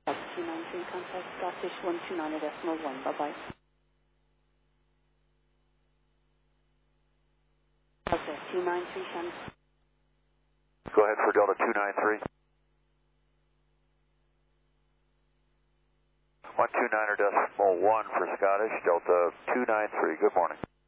293, contact Scottish 129.1. Bye-bye. Okay, 293, Shannon. Go ahead for Delta 293. 129.1 for Scottish, Delta 293. Good morning.